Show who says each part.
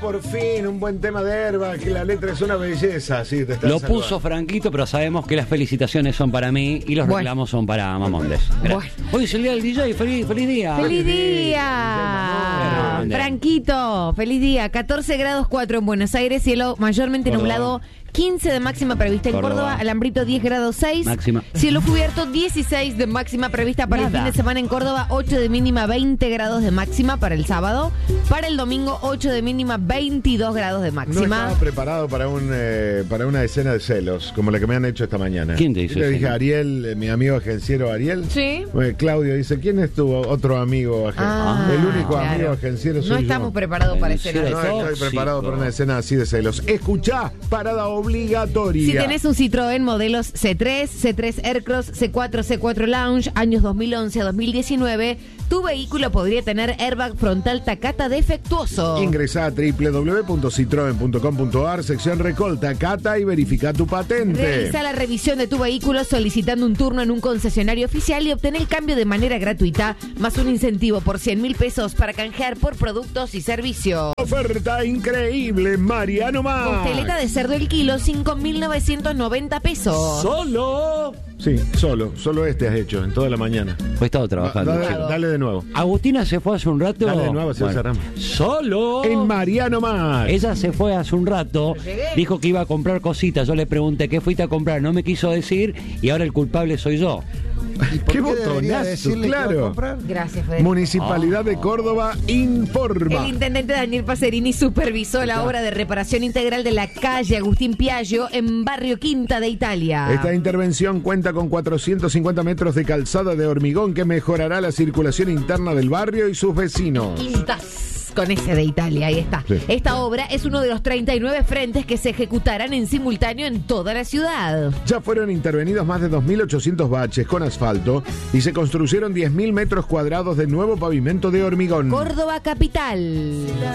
Speaker 1: Por fin, un buen tema de Herba, que la letra es una belleza. Sí, te
Speaker 2: Lo puso Franquito, pero sabemos que las felicitaciones son para mí y los reclamos son para Mamondes. Hoy es el día del DJ, feliz día.
Speaker 3: ¡Feliz día! Franquito, feliz día. 14 grados 4 en Buenos Aires, cielo mayormente nublado. 15 de máxima prevista en Córdoba, Alambrito 10 grados 6.
Speaker 2: Máxima.
Speaker 3: Cielo cubierto 16 de máxima prevista para el fin de semana en Córdoba, 8 de mínima, 20 grados de máxima para el sábado. Para el domingo, 8 de mínima, 22 grados de máxima.
Speaker 1: No estaba preparado para una escena de celos, como la que me han hecho esta mañana.
Speaker 2: ¿Quién te dice
Speaker 1: Le
Speaker 2: eso?
Speaker 1: dije a Ariel, mi amigo agenciero Ariel.
Speaker 3: Sí.
Speaker 1: Claudio dice, ¿quién es tu otro amigo agenciero? El único amigo agenciero soy
Speaker 3: No
Speaker 1: yo.
Speaker 3: estamos preparados para escenas.
Speaker 1: No estoy preparado para una escena así de celos. Escuchá, parada obligatoria.
Speaker 3: Si tenés un Citroën modelos C3, C3 Aircross, C4, C4 Lounge, años 2011 a 2019, tu vehículo podría tener airbag frontal Takata defectuoso.
Speaker 1: Ingresá a www.citroen.com.ar, sección Recolta, Cata y verifica tu patente.
Speaker 3: Realiza la revisión de tu vehículo solicitando un turno en un concesionario oficial y obtener el cambio de manera gratuita, más un incentivo por 100.000 pesos para canjear por productos y servicios.
Speaker 1: Oferta increíble, Mariano Mar.
Speaker 3: Costeleta de cerdo el kilo, 5.990 pesos.
Speaker 2: ¿Solo?
Speaker 1: Sí, solo este has hecho en toda la mañana.
Speaker 2: He estado trabajando.
Speaker 1: Dale de nuevo.
Speaker 2: Agustina se fue hace un rato.
Speaker 1: Dale de nuevo, cerramos.
Speaker 2: ¿Solo?
Speaker 1: En Mariano Mar.
Speaker 2: Ella se fue hace un rato, dijo que iba a comprar cositas. Yo le pregunté, ¿qué fuiste a comprar? No me quiso decir y ahora el culpable soy yo.
Speaker 1: ¿Qué botonazo? Claro.
Speaker 3: Gracias, Federico.
Speaker 1: Municipalidad de Córdoba informa.
Speaker 3: El intendente Daniel Pacerini supervisó la obra de reparación integral de la calle Agustín Piaggio en Barrio Quinta de Italia.
Speaker 1: Esta intervención cuenta con 450 metros de calzada de hormigón que mejorará la circulación interna del barrio y sus vecinos.
Speaker 3: Quintas. Con ese de Italia, ahí está.
Speaker 1: Sí.
Speaker 3: Esta obra es uno de los 39 frentes que se ejecutarán en simultáneo en toda la ciudad.
Speaker 1: Ya fueron intervenidos más de 2.800 baches con asfalto y se construyeron 10.000 metros cuadrados de nuevo pavimento de hormigón.
Speaker 3: Córdoba capital.